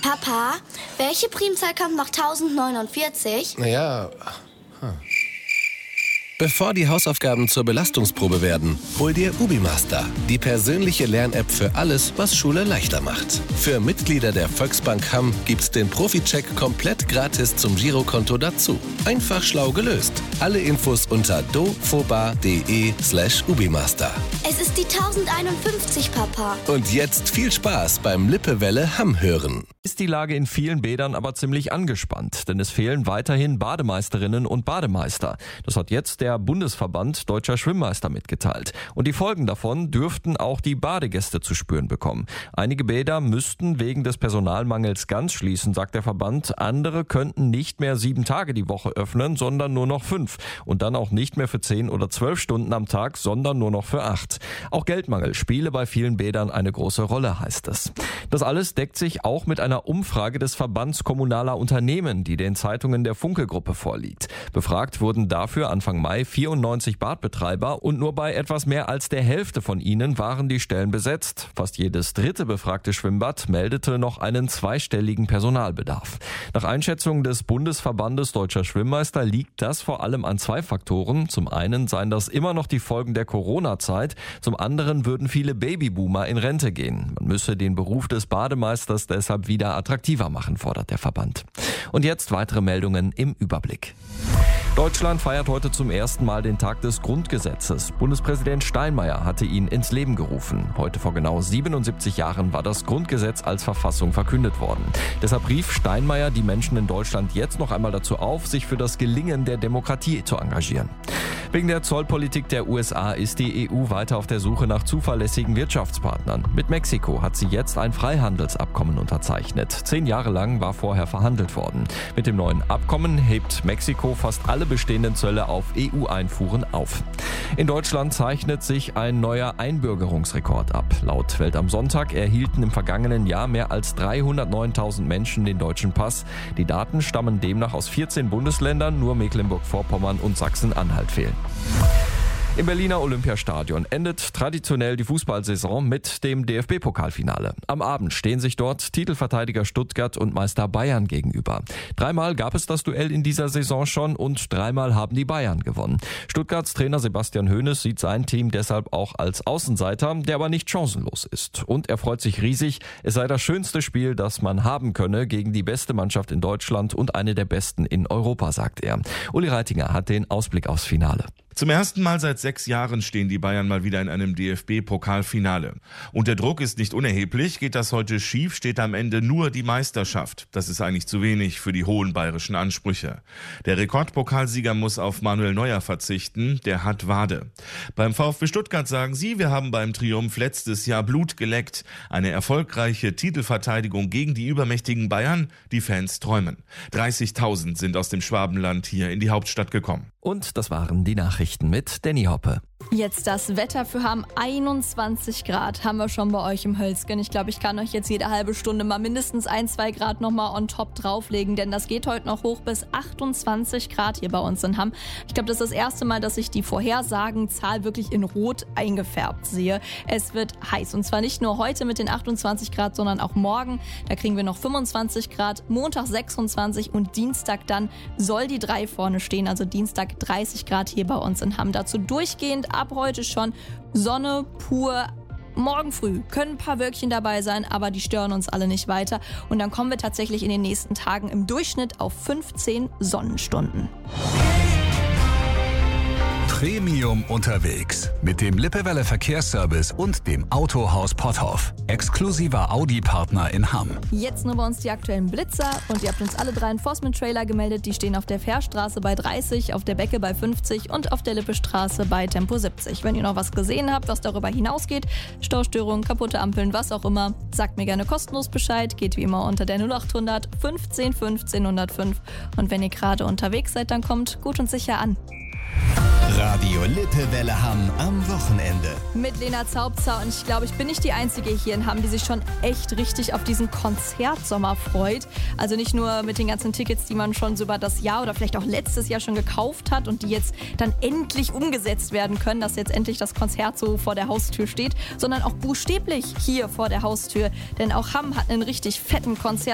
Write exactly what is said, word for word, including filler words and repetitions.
Papa, welche Primzahl kommt nach tausendneunundvierzig? Naja... Hm. Bevor die Hausaufgaben zur Belastungsprobe werden, hol dir UbiMaster, die persönliche Lern-App für alles, was Schule leichter macht. Für Mitglieder der Volksbank Hamm gibt's den Profi-Check komplett gratis zum Girokonto dazu. Einfach schlau gelöst. Alle Infos unter dofoba.de slash UbiMaster. Es ist die tausendeinundfünfzig, Papa. Und jetzt viel Spaß beim Lippewelle Hamm hören. Ist die Lage in vielen Bädern aber ziemlich angespannt, denn es fehlen weiterhin Bademeisterinnen und Bademeister. Das hat jetzt der Bundesverband Deutscher Schwimmmeister mitgeteilt. Und die Folgen davon dürften auch die Badegäste zu spüren bekommen. Einige Bäder müssten wegen des Personalmangels ganz schließen, sagt der Verband. Andere könnten nicht mehr sieben Tage die Woche öffnen, sondern nur noch fünf. Und dann auch nicht mehr für zehn oder zwölf Stunden am Tag, sondern nur noch für acht. Auch Geldmangel spiele bei vielen Bädern eine große Rolle, heißt es. Das alles deckt sich auch mit einer Umfrage des Verbands kommunaler Unternehmen, die den Zeitungen der Funke-Gruppe vorliegt. Befragt wurden dafür Anfang Mai vierundneunzig Badbetreiber und nur bei etwas mehr als der Hälfte von ihnen waren die Stellen besetzt. Fast jedes dritte befragte Schwimmbad meldete noch einen zweistelligen Personalbedarf. Nach Einschätzung des Bundesverbandes Deutscher Schwimmmeister liegt das vor allem an zwei Faktoren. Zum einen seien das immer noch die Folgen der Corona-Zeit, zum anderen würden viele Babyboomer in Rente gehen. Man müsse den Beruf des Bademeisters deshalb wieder attraktiver machen, fordert der Verband. Und jetzt weitere Meldungen im Überblick. Deutschland feiert heute zum ersten Mal den Tag des Grundgesetzes. Bundespräsident Steinmeier hatte ihn ins Leben gerufen. Heute vor genau siebenundsiebzig Jahren war das Grundgesetz als Verfassung verkündet worden. Deshalb rief Steinmeier die Menschen in Deutschland jetzt noch einmal dazu auf, sich für das Gelingen der Demokratie zu engagieren. Wegen der Zollpolitik der U S A ist die E U weiter auf der Suche nach zuverlässigen Wirtschaftspartnern. Mit Mexiko hat sie jetzt ein Freihandelsabkommen unterzeichnet. Zehn Jahre lang war vorher verhandelt worden. Mit dem neuen Abkommen hebt Mexiko fast alle bestehenden Zölle auf E U-Einfuhren auf. In Deutschland zeichnet sich ein neuer Einbürgerungsrekord ab. Laut Welt am Sonntag erhielten im vergangenen Jahr mehr als dreihundertneuntausend Menschen den deutschen Pass. Die Daten stammen demnach aus vierzehn Bundesländern, nur Mecklenburg-Vorpommern und Sachsen-Anhalt fehlen. Im Berliner Olympiastadion endet traditionell die Fußballsaison mit dem D F B-Pokalfinale. Am Abend stehen sich dort Titelverteidiger Stuttgart und Meister Bayern gegenüber. Dreimal gab es das Duell in dieser Saison schon und dreimal haben die Bayern gewonnen. Stuttgarts Trainer Sebastian Hoeneß sieht sein Team deshalb auch als Außenseiter, der aber nicht chancenlos ist. Und er freut sich riesig, es sei das schönste Spiel, das man haben könne gegen die beste Mannschaft in Deutschland und eine der besten in Europa, sagt er. Uli Reitinger hat den Ausblick aufs Finale. Zum ersten Mal seit sechs Jahren stehen die Bayern mal wieder in einem D F B-Pokalfinale. Und der Druck ist nicht unerheblich. Geht das heute schief, steht am Ende nur die Meisterschaft. Das ist eigentlich zu wenig für die hohen bayerischen Ansprüche. Der Rekordpokalsieger muss auf Manuel Neuer verzichten. Der hat Wade. Beim VfB Stuttgart sagen sie, wir haben beim Triumph letztes Jahr Blut geleckt. Eine erfolgreiche Titelverteidigung gegen die übermächtigen Bayern. Die Fans träumen. dreißigtausend sind aus dem Schwabenland hier in die Hauptstadt gekommen. Und das waren die Nachrichten mit Danny Hoppe. Jetzt das Wetter für Hamm, einundzwanzig Grad haben wir schon bei euch im Hölzgen. Ich glaube, ich kann euch jetzt jede halbe Stunde mal mindestens ein, zwei Grad nochmal on top drauflegen, denn das geht heute noch hoch bis achtundzwanzig Grad hier bei uns in Hamm. Ich glaube, das ist das erste Mal, dass ich die Vorhersagenzahl wirklich in Rot eingefärbt sehe. Es wird heiß und zwar nicht nur heute mit den achtundzwanzig Grad, sondern auch morgen. Da kriegen wir noch fünfundzwanzig Grad, Montag sechsundzwanzig und Dienstag dann soll die drei vorne stehen, also Dienstag dreißig Grad hier bei uns in Hamm. Dazu durchgehend ab heute schon Sonne pur. Morgen früh können ein paar Wölkchen dabei sein, aber die stören uns alle nicht weiter. Und dann kommen wir tatsächlich in den nächsten Tagen im Durchschnitt auf fünfzehn Sonnenstunden. Premium unterwegs mit dem Lippewelle Verkehrsservice und dem Autohaus Potthoff. Exklusiver Audi-Partner in Hamm. Jetzt nur bei uns die aktuellen Blitzer und ihr habt uns alle drei Enforcement-Trailer gemeldet. Die stehen auf der Fährstraße bei dreißig, auf der Becke bei fünfzig und auf der Lippestraße bei Tempo siebzig. Wenn ihr noch was gesehen habt, was darüber hinausgeht, Staustörungen, kaputte Ampeln, was auch immer, sagt mir gerne kostenlos Bescheid. Geht wie immer unter der null acht hundert fünfzehn fünfzehn hundertfünf. Und wenn ihr gerade unterwegs seid, dann kommt gut und sicher an. Radio Lippewelle Hamm am Wochenende. Mit Lena Zaubzer und ich glaube, ich bin nicht die Einzige hier in Hamm, die sich schon echt richtig auf diesen Konzertsommer freut. Also nicht nur mit den ganzen Tickets, die man schon so über das Jahr oder vielleicht auch letztes Jahr schon gekauft hat und die jetzt dann endlich umgesetzt werden können, dass jetzt endlich das Konzert so vor der Haustür steht, sondern auch buchstäblich hier vor der Haustür. Denn auch Hamm hat einen richtig fetten Konzert